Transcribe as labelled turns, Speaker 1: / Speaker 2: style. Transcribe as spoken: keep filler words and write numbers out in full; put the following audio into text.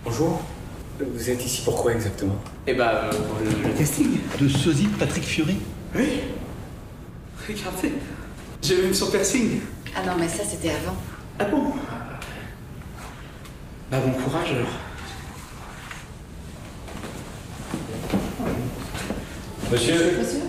Speaker 1: Bonjour. Vous êtes ici pourquoi exactement?
Speaker 2: Eh bah, euh, pour le, le casting.
Speaker 3: De sosie de Patrick Fury.
Speaker 2: Oui. Regardez. J'ai même son piercing.
Speaker 4: Ah non, mais ça, c'était avant.
Speaker 2: Ah bon? Bah, bon courage alors.
Speaker 1: Monsieur,
Speaker 4: Monsieur